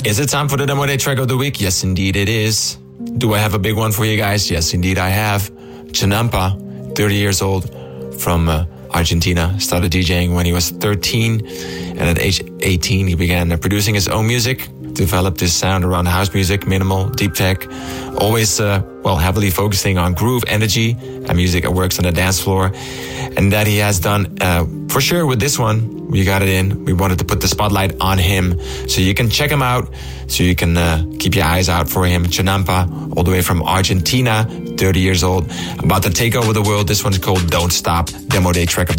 Is it time for the Demo Day track of the week? Yes, indeed it is. Do I have a big one for you guys? Yes, indeed I have. Chinampa, 30 years old, from Argentina. Started DJing when he was 13, and at age 18 he began producing his own music. Developed his sound around house music, minimal, deep tech, always heavily focusing on groove, energy, and music that works on the dance floor. And that he has done for sure with this one. We got it in. We wanted to put the spotlight on him, so you can check him out, so you can keep your eyes out for him. Chinampa, all the way from Argentina, 30 years old, about to take over the world. This one's called Don't Stop, Demo Day track of the